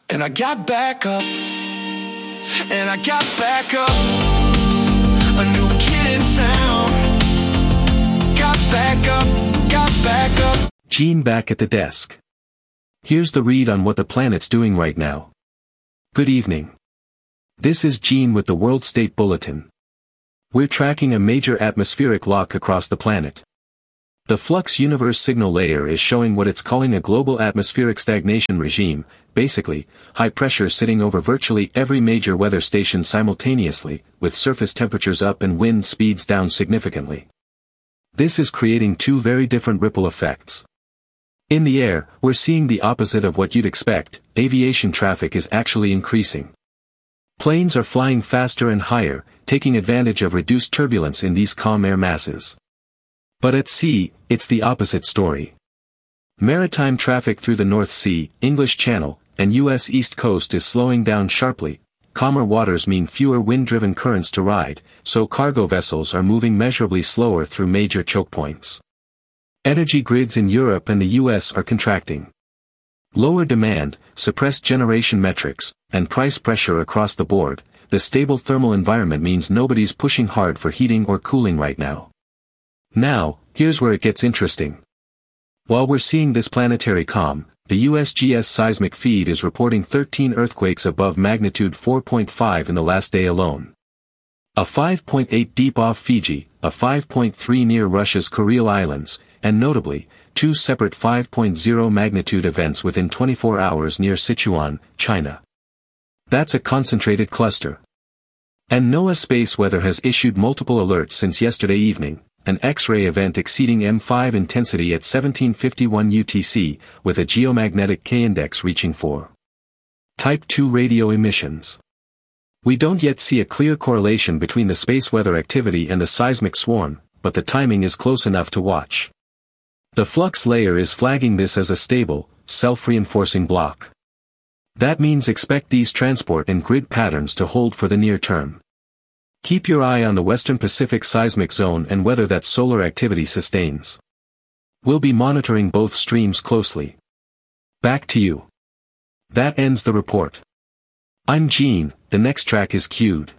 And I got back up, and I got back up. A new kid in town. Got back up, got back up. Gene back at the desk. Here's the read on what the planet's doing right now. Good evening. This is Gene with the World State Bulletin. We're tracking a major atmospheric lock across the planet. The Flux Universe Signal Layer is showing what it's calling a global atmospheric stagnation regime, basically, high pressure sitting over virtually every major weather station simultaneously, with surface temperatures up and wind speeds down significantly. This is creating two very different ripple effects. In the air, we're seeing the opposite of what you'd expect. Aviation traffic is actually increasing. Planes are flying faster and higher, taking advantage of reduced turbulence in these calm air masses. But at sea, it's the opposite story. Maritime traffic through the North Sea, English Channel, and U.S. East Coast is slowing down sharply. Calmer waters mean fewer wind-driven currents to ride, so cargo vessels are moving measurably slower through major choke points. Energy grids in Europe and the U.S. are contracting. Lower demand, suppressed generation metrics, and price pressure across the board. The stable thermal environment means nobody's pushing hard for heating or cooling right now. Now, here's where it gets interesting. While we're seeing this planetary calm, the USGS seismic feed is reporting 13 earthquakes above magnitude 4.5 in the last day alone. A 5.8 deep off Fiji, a 5.3 near Russia's Kuril Islands, and notably, two separate 5.0 magnitude events within 24 hours near Sichuan, China. That's a concentrated cluster. And NOAA Space Weather has issued multiple alerts since yesterday evening. An X-ray event exceeding M5 intensity at 1751 UTC, with a geomagnetic K-index reaching 4. Type 2 radio emissions. We don't yet see a clear correlation between the space weather activity and the seismic swarm, but the timing is close enough to watch. The flux layer is flagging this as a stable, self-reinforcing block. That means expect these transport and grid patterns to hold for the near term. Keep your eye on the Western Pacific seismic zone and whether that solar activity sustains. We'll be monitoring both streams closely. Back to you. That ends the report. I'm Gene, the next track is queued.